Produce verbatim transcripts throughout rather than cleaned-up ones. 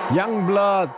Youngblood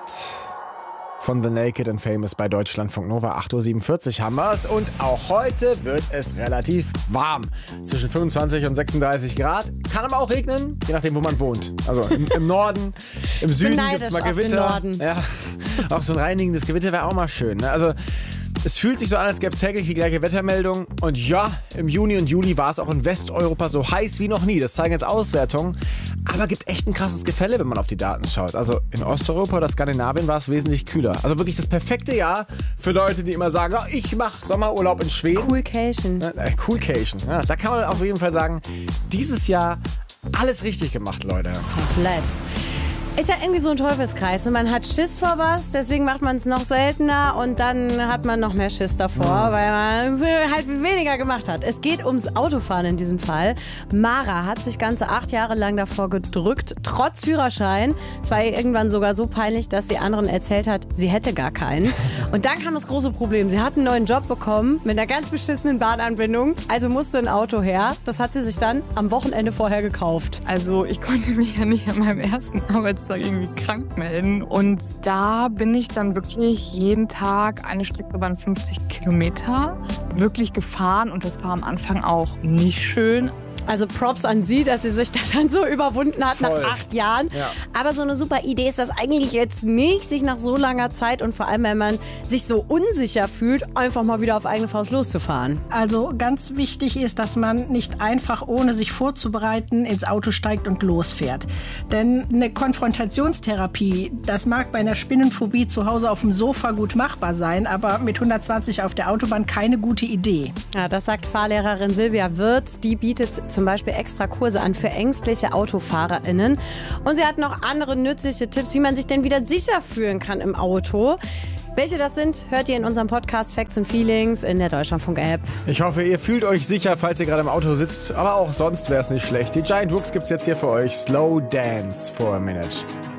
von The Naked and Famous bei Deutschlandfunk Nova. acht Uhr siebenundvierzig haben wir es und auch heute wird es relativ warm. Zwischen fünfundzwanzig und sechsunddreißig Grad. Kann aber auch regnen, je nachdem, wo man wohnt. Also im, im Norden, im Süden gibt es mal Gewitter. Ja, auch so ein reinigendes Gewitter wäre auch mal schön. Ne? Also es fühlt sich so an, als gäbe es täglich die gleiche Wettermeldung. Und ja, im Juni und Juli war es auch in Westeuropa so heiß wie noch nie. Das zeigen jetzt Auswertungen. Aber gibt echt ein krasses Gefälle, wenn man auf die Daten schaut. Also in Osteuropa oder Skandinavien war es wesentlich kühler. Also wirklich das perfekte Jahr für Leute, die immer sagen, oh, ich mache Sommerurlaub in Schweden. Coolcation. Äh, Coolcation. Ja, da kann man auf jeden Fall sagen, dieses Jahr alles richtig gemacht, Leute. Komplett. Ist ja irgendwie so ein Teufelskreis. Und man hat Schiss vor was, deswegen macht man es noch seltener und dann hat man noch mehr Schiss davor, mhm. weil man halt weniger gemacht hat. Es geht ums Autofahren in diesem Fall. Mara hat sich ganze acht Jahre lang davor gedrückt, trotz Führerschein. Es war ihr irgendwann sogar so peinlich, dass sie anderen erzählt hat, sie hätte gar keinen. Und dann kam das große Problem. Sie hat einen neuen Job bekommen mit einer ganz beschissenen Bahnanbindung, also musste ein Auto her. Das hat sie sich dann am Wochenende vorher gekauft. Also ich konnte mich ja nicht an meinem ersten Arbeitstag irgendwie krank melden. Und da bin ich dann wirklich jeden Tag eine Strecke waren fünfzig Kilometer wirklich gefahren. Und das war am Anfang auch nicht schön. Also Props an sie, dass sie sich da dann so überwunden hat Voll. nach acht Jahren. Ja. Aber so eine super Idee ist das eigentlich jetzt nicht, sich nach so langer Zeit und vor allem, wenn man sich so unsicher fühlt, einfach mal wieder auf eigene Faust loszufahren. Also ganz wichtig ist, dass man nicht einfach, ohne sich vorzubereiten, ins Auto steigt und losfährt. Denn eine Konfrontationstherapie, das mag bei einer Spinnenphobie zu Hause auf dem Sofa gut machbar sein, aber mit hundertzwanzig auf der Autobahn keine gute Idee. Ja, das sagt Fahrlehrerin Silvia Wirz. Die bietet zum Beispiel extra Kurse an für ängstliche AutofahrerInnen. Und sie hat noch andere nützliche Tipps, wie man sich denn wieder sicher fühlen kann im Auto. Welche das sind, hört ihr in unserem Podcast Facts and Feelings in der Deutschlandfunk-App. Ich hoffe, ihr fühlt euch sicher, falls ihr gerade im Auto sitzt. Aber auch sonst wäre es nicht schlecht. Die Giant Rooks gibt es jetzt hier für euch. Slow Dance for a Minute.